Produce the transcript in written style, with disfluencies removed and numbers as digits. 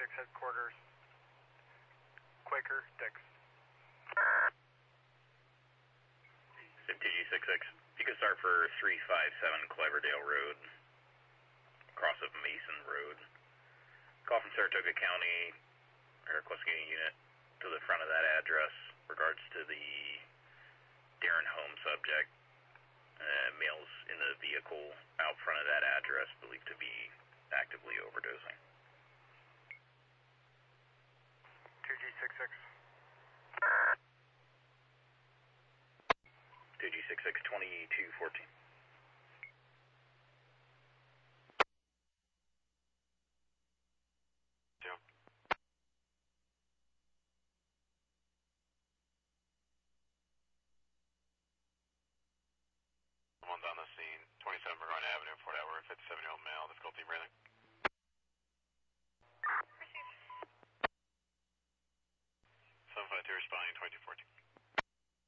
headquarters. Quaker, Dix. TG66, you can start for 357 Cleverdale Road, cross of Mason Road. Call from Saratoga County, requesting a unit to the front of that address, regards to the Darren Home subject. Males in the vehicle out front of that address believed to be actively overdosing. 2G66. 2G66, 2214. Someone's on the scene, 27 Burgoyne Avenue, Fort Edward, 57-year-old male, difficulty breathing. 752 responding, 2214.